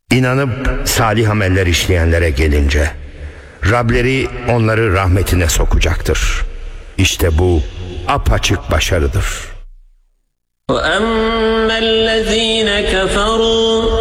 İnanıp salih ameller işleyenlere gelince, Rableri onları rahmetine sokacaktır. İşte bu apaçık başarıdır. وَأَمَّا الَّذ۪ينَ كَفَرُوا